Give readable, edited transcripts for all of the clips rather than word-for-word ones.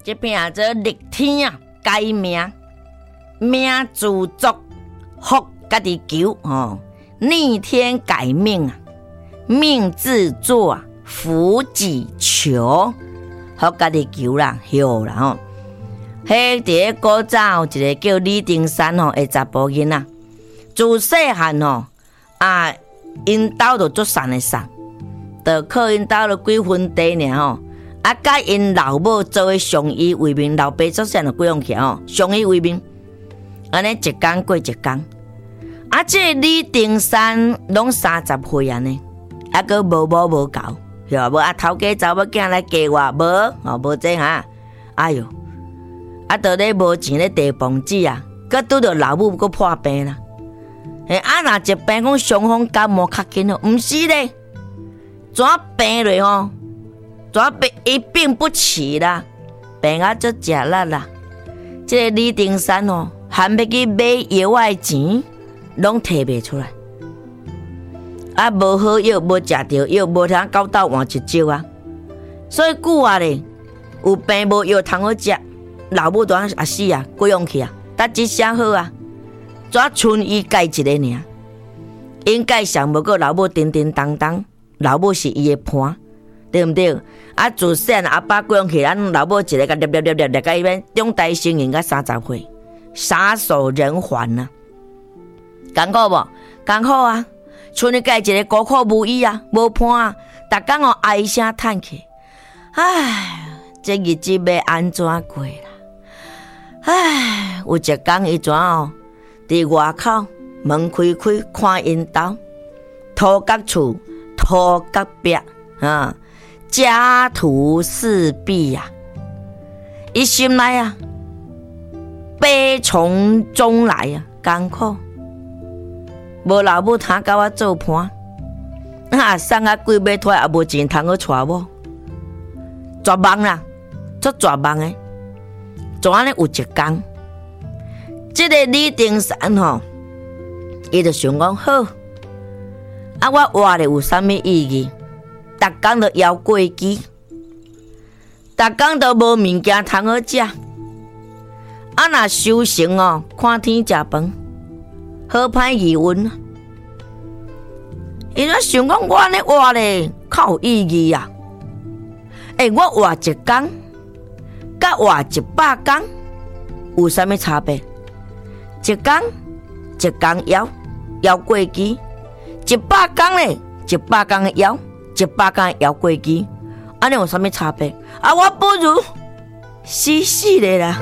这篇啊做逆天啊改命，命自作，福家己求逆天改命啊，命自作啊，福己求，福家己求啦，晓啦迄伫古早有一个叫李丁山的查甫囡仔，自细汉因兜就足善的送，就靠因兜了几分地尔甲因老母做为相依为命，老爸做啥就过用起相依为命，安尼一天过一天。这李丁山拢30岁安尼，佫无某无狗，晓无头家查某囝来嫁我，无这哈，哎哟，倒咧无钱咧地房子佫拄着老母佫破病啦。若一病讲伤风感冒较紧毋是咧，怎病落怎病一病不起啦，病足食力啦。这个李丁山含要去买药的钱，拢摕袂出来。无好药，无食着药，无通到斗换一招所以久咧，有病无药通好食，老母都死过用去搭一声好怎剩伊家一个尔？因介上无过老母叮叮当当，老母是伊的伴，对毋对？自细阿爸过用去，咱老母一个甲捏甲伊边中大成人甲30岁，撒手人寰艰苦无？艰苦剩伊家一个孤苦无依无伴逐工唉声叹气，这日子要安怎过啦？有一天伊怎伫外口门开开看因兜土角厝土角壁家徒四壁伊心内悲从中来艰苦，无老母通甲我做伴送几尾拖也无钱通去带我，绝望啦，足绝望的。怎呢有一天，这个李丁山伊就想讲好我活咧有啥物意义？逐工都枵过期，逐工都无物件通好食若修行看天食饭，好歹疑问伊就想讲我安尼活咧较有意义我活一天甲活100天有啥物差别？一天枵过期，100天咧100天的枵，100天枵过期，安尼有啥物差别？我不如死咧啦！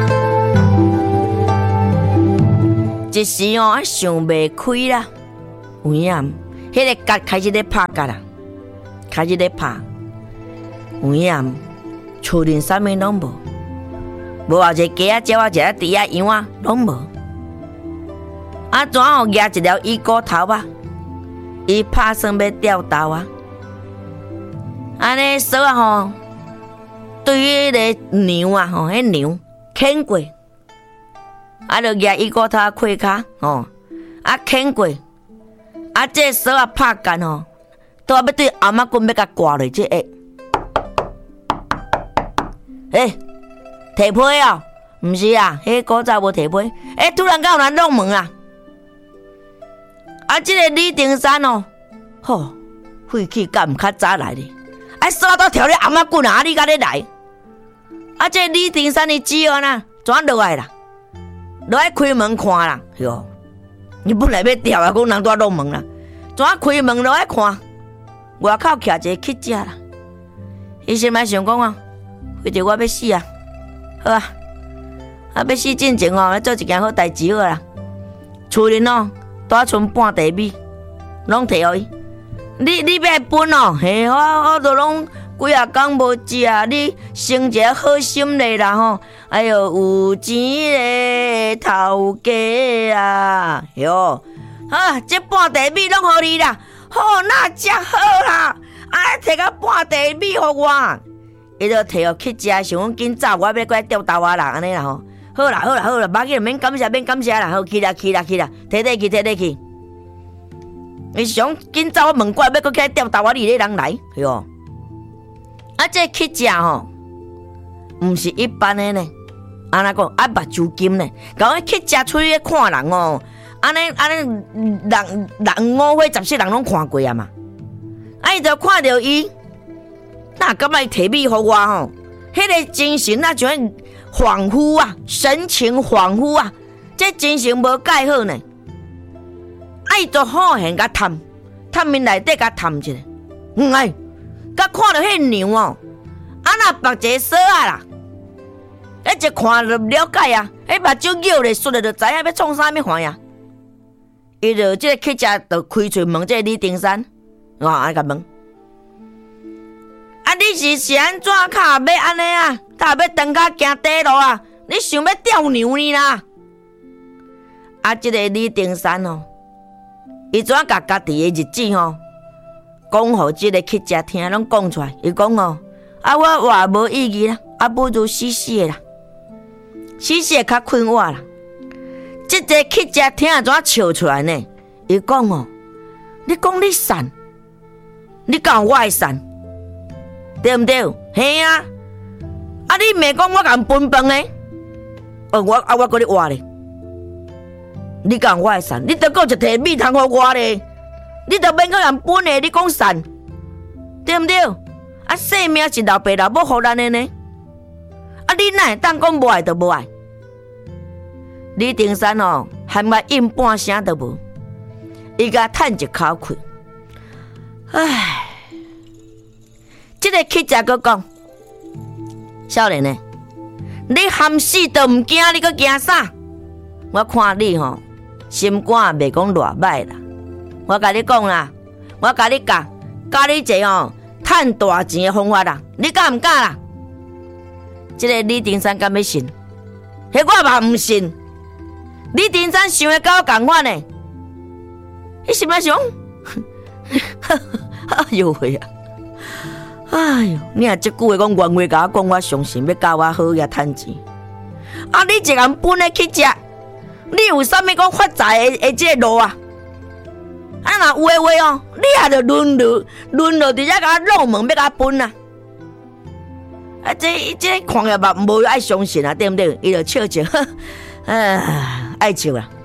一时想袂开啦，有影迄个角开始咧拍角啦，开始咧拍，有影厝里啥物拢无，无一个鸡鸟一个猪羊拢无。怎举一条伊骨头伊拍算要钓豆安尼手对迄个牛迄牛牵过，就举伊骨头开骹牵过，这手拍干都要对阿妈棍要甲挂落这提皮毋是迄古早无提皮，突然间有人弄门这个李丁山晦气敢毋较早来咧？手都跳咧阿妈棍你甲咧来？这个李丁山的姊儿怎落来啦？落来开门看啦，哟！你本来要调讲人多弄门啦，怎开门落来看？外口徛一个乞食啦，伊心内想讲为着我要死好要死进前来做一件好代志好啦。厝里大剩半地米，拢摕互伊。你要分我都拢几啊工无食，你生一个好心咧啦哎哟，有钱咧头家哟，这半地米拢互你啦，那真好啦，摕到半地米互我，伊就摕互去食，想讲紧走，我要过来钓豆啦，安尼啦好啦，别紧，免感谢啦，好去啦，摕去。你想紧走，我问过要过起来钓豆你咧人来，哟。这去食毋是一般的呢。安怎讲？目睭金呢？甲我去食出去看人哦，安尼人5岁10岁人拢看过啊嘛。伊就看到伊，那感觉伊摕米互我吼，迄个精神那像恍惚啊，神情恍惚啊，这精神无介好呢。伊就好闲甲探面内底甲探一下，甲看到迄牛哦，那绑一个锁啊啦。一看就了解啊，目睭扭咧，顺咧就知影要创啥物款啊。伊就即个去食，就开嘴问这个李丁山，安甲问，你是安怎卡要安尼啊？卡要登甲行地路啊？你想要钓牛呢啦？即个李丁山哦，伊怎甲家己的日子吼，讲互即个去食听，拢讲出来。伊讲哦，我话无意义啦，不如死死的啦。死死较快活啦，即个去食听怎笑出来呢？伊讲哦，你讲你善，你讲我会善，对毋对？嘿啊！你袂讲我共分饭呢？我搁你话咧，你讲我会善，你得讲一摕米通互我咧，你得免搁人分咧，你讲善，对毋对？性命是老爸老母互咱的呢，你哪会当讲无爱就无爱？李丁山哦，喊我应半声都无，伊甲叹一口气，唉，这个去食搁讲，少年呢，你喊死都毋惊，你搁惊啥？我看你吼，心肝袂讲偌歹啦。我甲你讲啦，我甲你教你一个吼赚大钱的方法啦，你敢毋敢啦？这个李丁山敢要信？迄我嘛毋信。李丁山想的甲我同款呢，伊心内想，哎呦喂啊！哎呦，你若即句话讲原话甲我讲，我相信要教我好也趁钱。你一个人本来去食，你有啥物讲发财的这个路啊？若有的话哦，你也着沦落伫遮甲我弄门要甲我分啊！这看起嘛无爱相信啊，对不对？伊就笑笑，爱笑啦。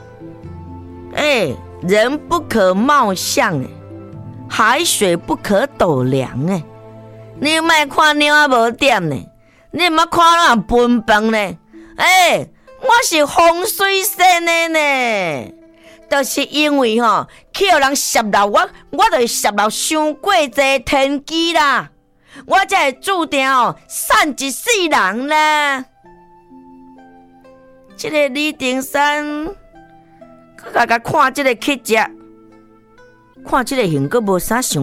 人不可貌相海水不可斗量你莫看鸟啊无点呢，你莫看人分饭呢。我是风水先的呢，就是因为去互人摄到我就摄到伤过济天机啦。我才会注定散一世人啦。这个李丁山，佮看这个去食，看这个形，佮无啥想。